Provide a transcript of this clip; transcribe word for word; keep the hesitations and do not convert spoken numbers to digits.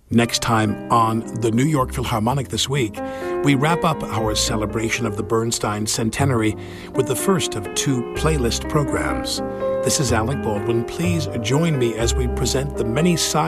Next time on the New York Philharmonic This Week, we wrap up our celebration of the Bernstein centenary with the first of two playlist programs. This is Alec Baldwin. Please join me as we present the many sides